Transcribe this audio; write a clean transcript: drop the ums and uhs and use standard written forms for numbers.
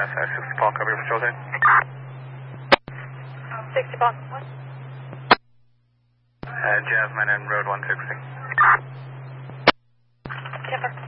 60 Paul, copy from Charles. 60 Paul, what? Jasmine and Road 160. Kipper.